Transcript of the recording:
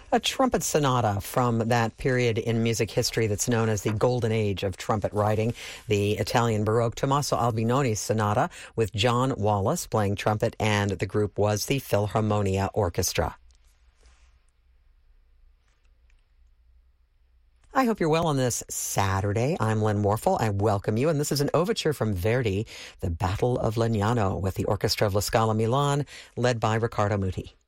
A trumpet sonata from that period in music history that's known as the golden age of trumpet writing, the Italian Baroque Tommaso Albinoni Sonata with John Wallace playing trumpet, and the group was the Philharmonia Orchestra. I hope you're well on this Saturday. I'm Len Warfel. I welcome you, and this is an overture from Verdi, The Battle of Legnano, with the Orchestra of La Scala Milan, led by Riccardo Muti.